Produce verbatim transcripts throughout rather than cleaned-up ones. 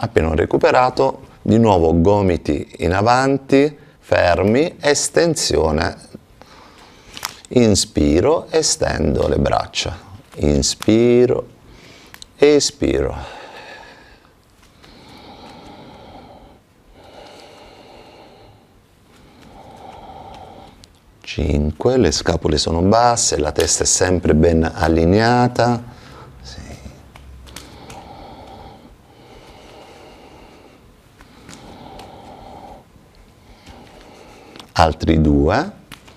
Appena recuperato, di nuovo gomiti in avanti, fermi, estensione. Inspiro, estendo le braccia. Inspiro, espiro. cinque, le scapole sono basse, la testa è sempre ben allineata. sei. Altri due.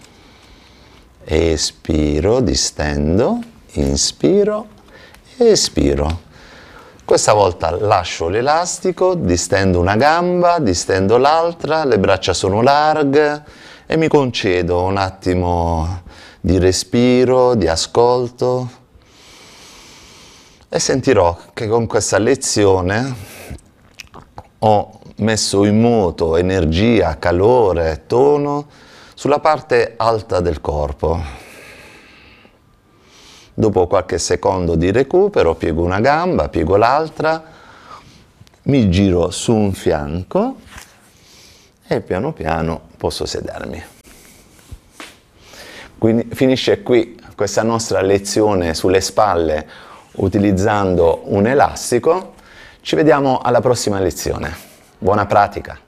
Espiro, distendo, inspiro, espiro. Questa volta lascio l'elastico, distendo una gamba, distendo l'altra, le braccia sono larghe e mi concedo un attimo di respiro, di ascolto e sentirò che con questa lezione ho messo in moto energia, calore, tono sulla parte alta del corpo. Dopo qualche secondo di recupero piego una gamba, piego l'altra, mi giro su un fianco e piano piano posso sedermi. Quindi finisce qui questa nostra lezione sulle spalle utilizzando un elastico. Ci vediamo alla prossima lezione. Buona pratica!